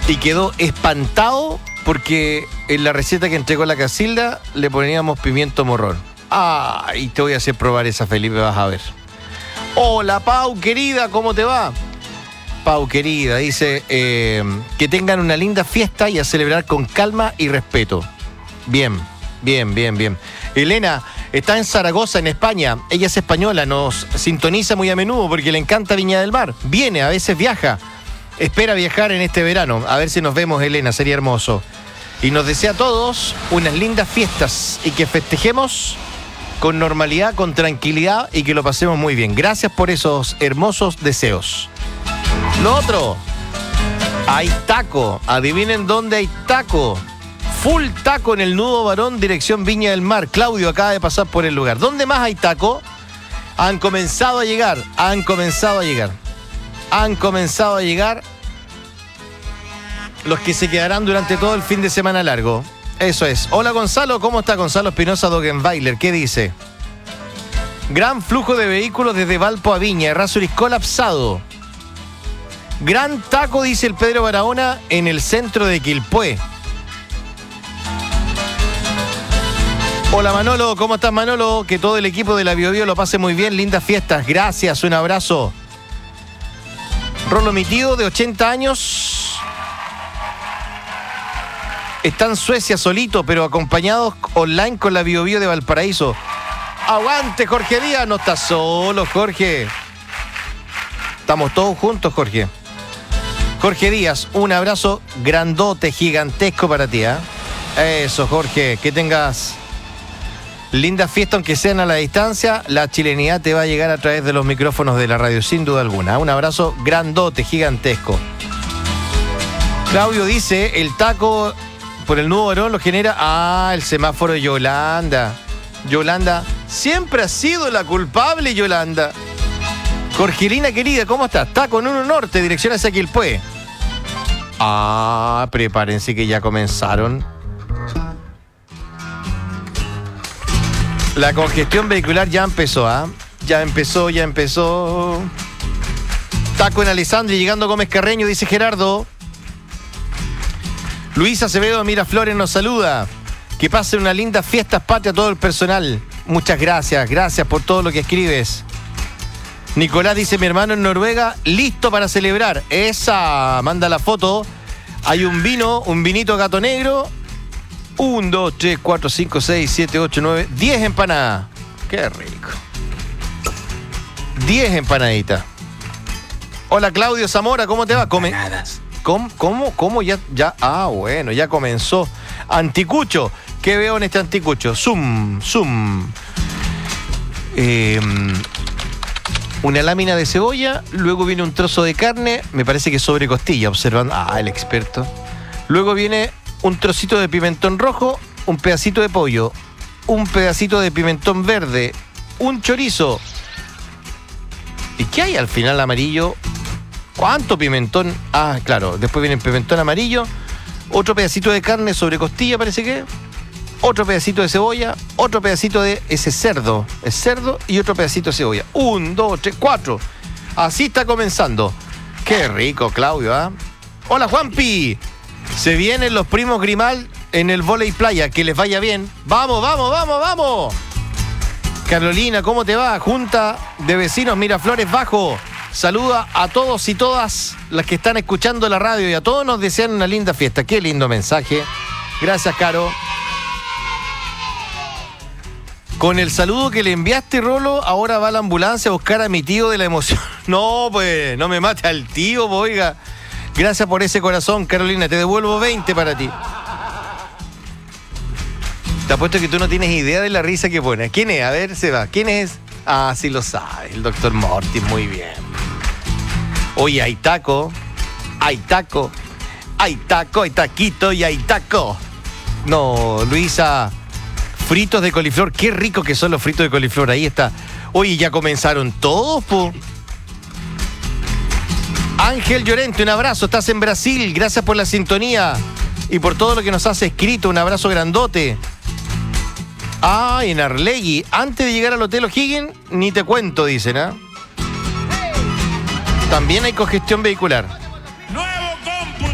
y quedó espantado porque en la receta que entregó la Casilda le poníamos pimiento morrón. Y te voy a hacer probar esa, Felipe, vas a ver. Hola, Pau, querida, ¿cómo te va? Pau, querida, dice que tengan una linda fiesta y a celebrar con calma y respeto. Bien. Elena está en Zaragoza, en España. Ella es española, nos sintoniza muy a menudo porque le encanta Viña del Mar. Viene, a veces viaja. Espera viajar en este verano. A ver si nos vemos, Elena, sería hermoso. Y nos desea a todos unas lindas fiestas y que festejemos con normalidad, con tranquilidad y que lo pasemos muy bien. Gracias por esos hermosos deseos. Lo otro, hay taco. Adivinen dónde hay taco. Full taco en el Nudo Barón, dirección Viña del Mar. Claudio acaba de pasar por el lugar. ¿Dónde más hay taco? Han comenzado a llegar los que se quedarán durante todo el fin de semana largo. Eso es. Hola, Gonzalo, ¿cómo está? Gonzalo Espinosa Dogenbailer, ¿qué dice? Gran flujo de vehículos desde Valpo a Viña, Errázuriz colapsado. Gran taco, dice el Pedro Barahona, en el centro de Quilpué. Hola, Manolo, ¿cómo estás, Manolo? Que todo el equipo de la Bio Bio lo pase muy bien, lindas fiestas, gracias, un abrazo. Rolo, mi tío de 80 años está en Suecia solito, pero acompañados online con la Bio Bio de Valparaíso. ¡Aguante, Jorge Díaz! No estás solo, Jorge. Estamos todos juntos, Jorge. Jorge Díaz, un abrazo grandote, gigantesco para ti, ¿eh? Eso, Jorge, que tengas linda fiesta, aunque sean a la distancia. La chilenidad te va a llegar a través de los micrófonos de la radio, sin duda alguna. Un abrazo grandote, gigantesco. Claudio dice, el taco por el Nudo Barón lo genera... el semáforo de Yolanda. Yolanda, siempre ha sido la culpable, Yolanda. Jorgelina, querida, ¿cómo estás? Taco en 1 Norte, dirección hacia Quilpué. Prepárense que ya comenzaron. La congestión vehicular ya empezó, Ya empezó. Taco en Alessandri, llegando Gómez Carreño, dice Gerardo. Luisa Acevedo Miraflores nos saluda. Que pasen unas lindas fiestas patrias a todo el personal. Muchas gracias por todo lo que escribes. Nicolás dice, mi hermano en Noruega, listo para celebrar. Esa, manda la foto. Hay un vinito Gato Negro. 1, 2, 3, 4, 5, 6, 7, 8, 9, 10 empanadas. Qué rico. 10 empanaditas. Hola, Claudio Zamora, ¿cómo te va? Empanadas. ¿Cómo? Ya. Bueno, ya comenzó. Anticucho. ¿Qué veo en este anticucho? Zoom. Una lámina de cebolla, luego viene un trozo de carne, me parece que sobre costilla, observando. El experto. Luego viene un trocito de pimentón rojo, un pedacito de pollo, un pedacito de pimentón verde, un chorizo. ¿Y qué hay al final amarillo? ¿Cuánto pimentón? Claro, después viene el pimentón amarillo, otro pedacito de carne sobre costilla, parece que, otro pedacito de cebolla, otro pedacito de ese cerdo, y otro pedacito de cebolla. 1, 2, 3, 4. Así está comenzando. Qué rico, Claudio, Hola, Juanpi. Se vienen los primos Grimal en el vóley playa. Que les vaya bien. ¡Vamos! Carolina, ¿cómo te va? Junta de Vecinos Miraflores Bajo. Saluda a todos y todas las que están escuchando la radio y a todos nos desean una linda fiesta. Qué lindo mensaje. Gracias, Caro. Con el saludo que le enviaste, Rolo, ahora va la ambulancia a buscar a mi tío de la emoción. No, pues, no me mate al tío, pues, oiga. Gracias por ese corazón, Carolina. Te devuelvo 20 para ti. Te apuesto que tú no tienes idea de la risa que pone. ¿Quién es? A ver, se va. ¿Quién es? Sí lo sabe. El doctor Mortis, muy bien. Oye, hay taco. Hay taquito y hay taco. No, Luisa... Fritos de coliflor, qué rico que son los fritos de coliflor, ahí está. Oye, ya comenzaron todos, po. Ángel Llorente, un abrazo, estás en Brasil, gracias por la sintonía y por todo lo que nos has escrito, un abrazo grandote. En Arlegui, antes de llegar al Hotel O'Higgins, ni te cuento, dicen, También hay congestión vehicular.